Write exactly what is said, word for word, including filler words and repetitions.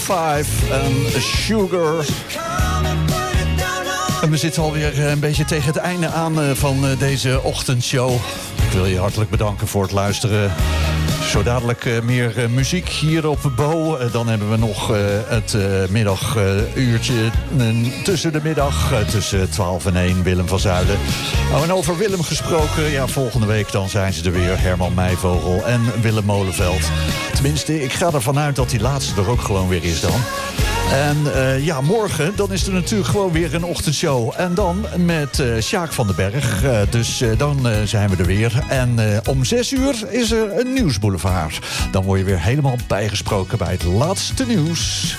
vijf en Sugar. En we zitten alweer een beetje tegen het einde aan van deze ochtendshow. Ik wil je hartelijk bedanken voor het luisteren. Zo dadelijk uh, meer uh, muziek hier op Bo. Uh, dan hebben we nog uh, het uh, middaguurtje uh, tussen de middag. Uh, tussen twaalf en één, Willem van Zuiden. Oh, en over Willem gesproken. Ja, volgende week dan zijn ze er weer. Herman Meijvogel en Willem Molenveld. Tenminste, ik ga ervan uit dat die laatste er ook gewoon weer is dan. En uh, ja, morgen dan is er natuurlijk gewoon weer een ochtendshow. En dan met uh, Sjaak van den Berg. Uh, dus uh, dan uh, zijn we er weer. En uh, om zes uur is er een nieuwsboulevard. Dan word je weer helemaal bijgesproken bij het laatste nieuws.